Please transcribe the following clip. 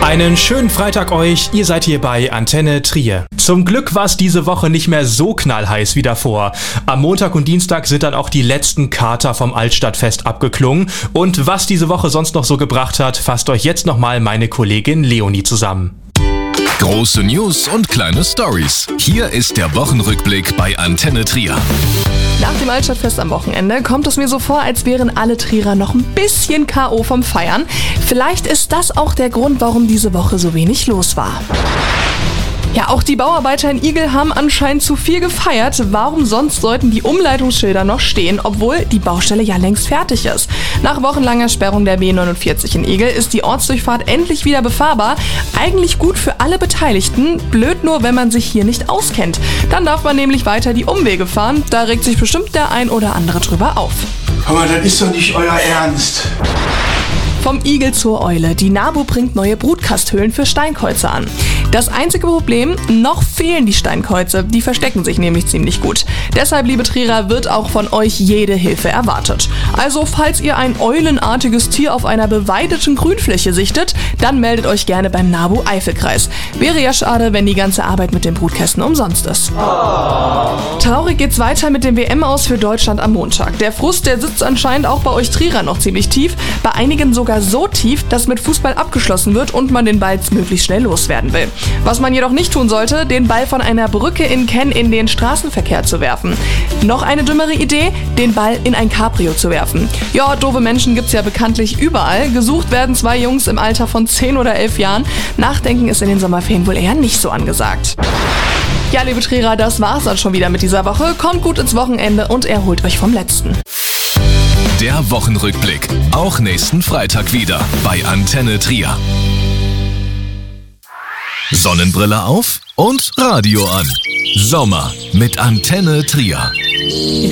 Einen schönen Freitag euch, ihr seid hier bei Antenne Trier. Zum Glück war es diese Woche nicht mehr so knallheiß wie davor. Am Montag und Dienstag sind dann auch die letzten Kater vom Altstadtfest abgeklungen. Und was diese Woche sonst noch so gebracht hat, fasst euch jetzt nochmal meine Kollegin Leonie zusammen. Große News und kleine Stories. Hier ist der Wochenrückblick bei Antenne Trier. Nach dem Altstadtfest am Wochenende kommt es mir so vor, als wären alle Trierer noch ein bisschen K.O. vom Feiern. Vielleicht ist das auch der Grund, warum diese Woche so wenig los war. Ja, auch die Bauarbeiter in Igel haben anscheinend zu viel gefeiert. Warum sonst sollten die Umleitungsschilder noch stehen, obwohl die Baustelle ja längst fertig ist? Nach wochenlanger Sperrung der B49 in Igel ist die Ortsdurchfahrt endlich wieder befahrbar. Eigentlich gut für alle Beteiligten, blöd nur, wenn man sich hier nicht auskennt. Dann darf man nämlich weiter die Umwege fahren. Da regt sich bestimmt der ein oder andere drüber auf. Aber das ist doch nicht euer Ernst. Vom Igel zur Eule. Die NABU bringt neue Brutkasthöhlen für Steinkäuze an. Das einzige Problem, noch fehlen die Steinkäuze. Die verstecken sich nämlich ziemlich gut. Deshalb, liebe Trierer, wird auch von euch jede Hilfe erwartet. Also, falls ihr ein eulenartiges Tier auf einer beweideten Grünfläche sichtet, dann meldet euch gerne beim NABU Eifelkreis. Wäre ja schade, wenn die ganze Arbeit mit den Brutkästen umsonst ist. Traurig geht's weiter mit dem WM-Aus für Deutschland am Montag. Der Frust, der sitzt anscheinend auch bei euch Trierer noch ziemlich tief. Bei einigen sogar so tief, dass mit Fußball abgeschlossen wird und man den Ball möglichst schnell loswerden will. Was man jedoch nicht tun sollte, den Ball von einer Brücke in Kenn in den Straßenverkehr zu werfen. Noch eine dümmere Idee, den Ball in ein Cabrio zu werfen. Ja, doofe Menschen gibt's ja bekanntlich überall. Gesucht werden zwei Jungs im Alter von 10 oder 11 Jahren. Nachdenken ist in den Sommerferien wohl eher nicht so angesagt. Ja, liebe Trierer, das war's dann schon wieder mit dieser Woche. Kommt gut ins Wochenende und erholt euch vom Letzten. Der Wochenrückblick. Auch nächsten Freitag wieder bei Antenne Trier. Sonnenbrille auf und Radio an. Sommer mit Antenne Trier.